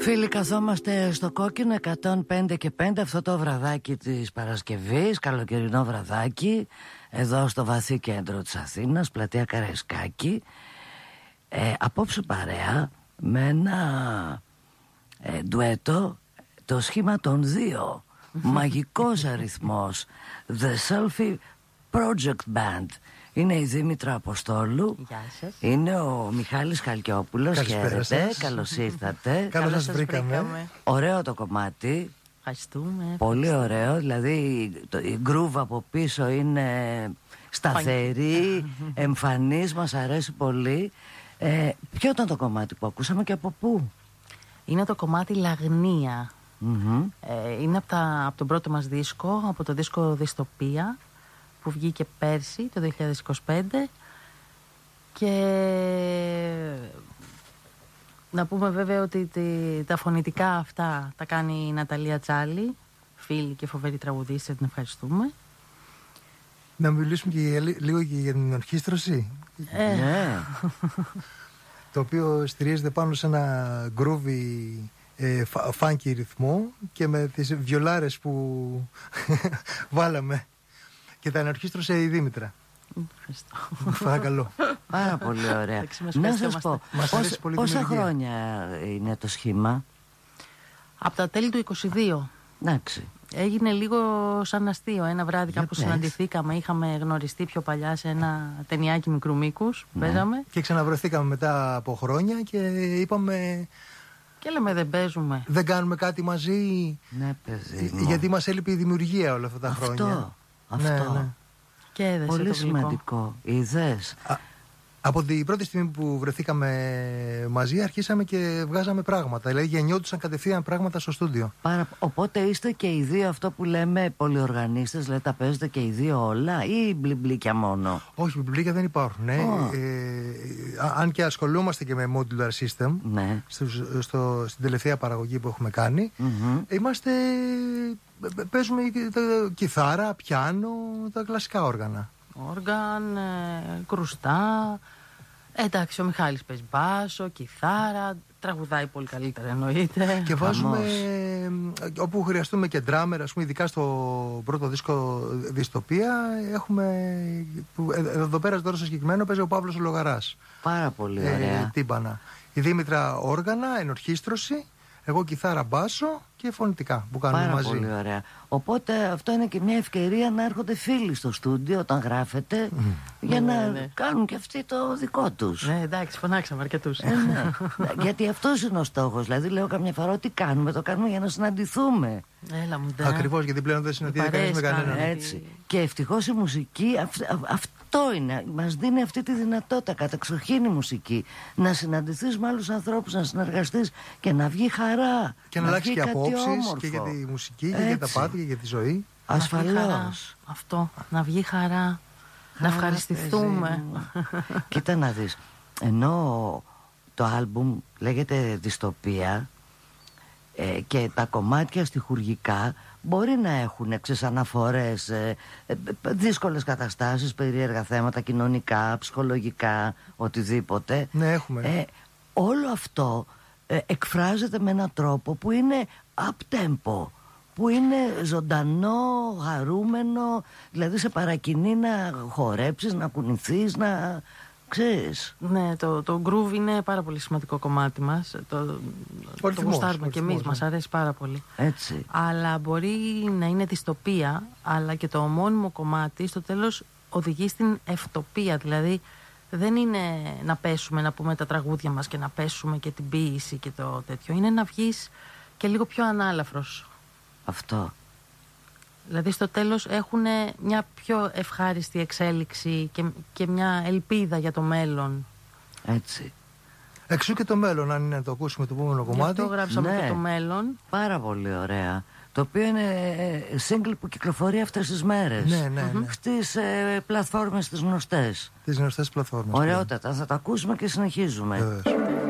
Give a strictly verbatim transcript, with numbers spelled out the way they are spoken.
Φίλοι, καθόμαστε στο Κόκκινο εκατόν πέντε και πέντε αυτό το βραδάκι της Παρασκευής, καλοκαιρινό βραδάκι, εδώ στο βαθύ κέντρο της Αθήνας, πλατεία Καραϊσκάκη. ε, Απόψε παρέα με ένα ε, ντουέτο, το σχήμα των δύο. Μαγικός αριθμός, The Selfie Project Band. Είναι η Δήμητρα Αποστόλου. Γεια σας. Είναι ο Μιχάλης Χαλκιόπουλος. Χαίρετε, καλώς ήρθατε. Καλώς σας βρήκαμε. Ωραίο το κομμάτι. Ευχαριστούμε. Πολύ ωραίο. Δηλαδή το, η γκρούβ από πίσω είναι σταθερή, εμφανής, μας αρέσει πολύ. ε, Ποιο ήταν το κομμάτι που ακούσαμε και από πού? Είναι το κομμάτι Λαγνία. Mm-hmm. ε, Είναι από, τα, από τον πρώτο μας δίσκο, από το δίσκο Δυστοπία, που βγήκε πέρσι το δύο χιλιάδες είκοσι πέντε. Και να πούμε βέβαια ότι τη, τα φωνητικά αυτά τα κάνει η Ναταλία Τσάλη, φίλη και φοβερή τραγουδίστρια, την ευχαριστούμε. Να μιλήσουμε και λίγο και για την ορχήστρωση. ε. Ναι. Το οποίο στηρίζεται πάνω σε ένα groovy ε, funky ρυθμό και με τις βιολάρες που βάλαμε. Και τα ενορχήστρωσε η Δήμητρα. Ευχαριστώ. Παρακαλώ. Πάρα πολύ ωραία. Εντάξει, μας Να σας πω, Μας πώς, αρέσει πολύ πόσα δημιουργία. χρόνια είναι το σχήμα? Από τα τέλη του είκοσι δύο. Εντάξει. Έγινε λίγο σαν αστείο. Ένα βράδυ Για κάπου πες. συναντηθήκαμε. Είχαμε γνωριστεί πιο παλιά σε ένα ταινιάκι μικρού μήκους. Ναι. Παίζαμε. Και ξαναβρεθήκαμε μετά από χρόνια και είπαμε Και λέμε δεν παίζουμε. δεν κάνουμε κάτι μαζί. Ναι, παιδί μου. Γιατί μας έλειπε η δημιουργία όλα αυτά τα Αυτό, χρόνια. αυτό. Ναι, ναι. Και έδεσε Πολύ το γλυκό. σημαντικό. Είδες. Α, από την πρώτη στιγμή που βρεθήκαμε μαζί αρχίσαμε και βγάζαμε πράγματα. Δηλαδή γεννιόντουσαν κατευθείαν πράγματα στο στούντιο. Πάρα... Οπότε είστε και οι δύο αυτό που λέμε πολυοργανίστες, δηλαδή τα παίζετε και οι δύο όλα ή μπλιμπλίκια μόνο? Όχι, βιβλία δεν υπάρχουν. Ναι. Oh. Ε, α- αν και ασχολούμαστε και με modular system, Ναι. στο, στο, στην τελευταία παραγωγή που έχουμε κάνει, Mm-hmm. είμαστε, παίζουμε και τα- κιθάρα, πιάνο, τα κλασικά όργανα. Όργαν, ε, κρουστά. Ε, εντάξει, ο Μιχάλης παίζει μπάσο, κιθάρα. Τραγουδάει πολύ καλύτερα εννοείται. Και βάζουμε Χαμός. ε, όπου χρειαστούμε και ντράμερ, ας πούμε, ειδικά στο πρώτο δίσκο Δυστοπία, έχουμε. Που, ε, εδώ πέρα τώρα στο συγκεκριμένο παίζει ο Παύλος ο Λογαράς. Πάρα πολύ Ε, ωραία. τύμπανα. Η Δήμητρα όργανα, ενορχήστρωση, εγώ κιθάρα μπάσο και φωνητικά που κάνουμε Πάρα μαζί. πολύ ωραία. Οπότε αυτό είναι και μια ευκαιρία να έρχονται φίλοι στο στούντιο όταν γράφετε για Ναι, να ναι. κάνουν και αυτοί το δικό τους. Ναι, εντάξει, φωνάξαμε αρκετούς. Ε, ναι. Γιατί αυτός είναι ο στόχος. Δηλαδή λέω καμιά φορά ότι κάνουμε, το κάνουμε για να συναντηθούμε. Έλα μου ντε. Ακριβώς, γιατί πλέον δεν συναντιέται παρέες κανείς με κανέναν. κάνουμε. Έτσι. Και ευτυχώς η μουσική αυ- αυ- αυτό είναι. Μας δίνει αυτή τη δυνατότητα, κατεξοχήν η μουσική. Να συναντηθείς με άλλους ανθρώπους, να συνεργαστείς και να βγει χαρά. Και να αλλάξει βγει και κάτι απόψεις όμορφο. και για τη μουσική και για τα Έτσι. πάτη και για τη ζωή. Να βγει χαρά. Ασφαλώς. Αυτό, να βγει χαρά. Να Χαρά, ευχαριστηθούμε. παιδί μου. Κοίτα να δεις. Ενώ το άλμπουμ λέγεται Δυστοπία ε, και τα κομμάτια στιχουργικά μπορεί να έχουν εξής αναφορές, ε, ε, δύσκολες καταστάσεις, περίεργα θέματα κοινωνικά, ψυχολογικά, οτιδήποτε. Ναι, έχουμε. Ε, όλο αυτό ε, εκφράζεται με έναν τρόπο που είναι up-tempo, που είναι ζωντανό, χαρούμενο, δηλαδή σε παρακινεί να χορέψεις, να κουνηθείς, να ξέρεις. Ναι, το, το groove είναι πάρα πολύ σημαντικό κομμάτι μας. Το, το ρυθμός, γουστάρουμε ο και εμείς, ρυθμός, μας ναι. αρέσει πάρα πολύ. Έτσι. Αλλά μπορεί να είναι δυστοπία, αλλά και το ομώνυμο κομμάτι στο τέλος οδηγεί στην ευτοπία. Δηλαδή δεν είναι να πέσουμε, να πούμε τα τραγούδια μας και να πέσουμε και την ποίηση και το τέτοιο. Είναι να βγεις και λίγο πιο ανάλαφρος. Αυτό. Δηλαδή στο τέλος έχουν μια πιο ευχάριστη εξέλιξη και, και μια ελπίδα για το μέλλον. Έτσι. Εξού και το μέλλον, αν είναι να το ακούσουμε το επόμενο Γι' κομμάτι. αυτό γράψαμε Ναι. και το μέλλον. Πάρα πολύ ωραία. Το οποίο είναι ε, single που κυκλοφορεί αυτές τις μέρες. Ναι, ναι, ναι. Στις ε, πλατφόρμες τις γνωστές. Τις γνωστές πλατφόρμες. Ωραιότατα. Θα τα ακούσουμε και συνεχίζουμε. Βεβαίως.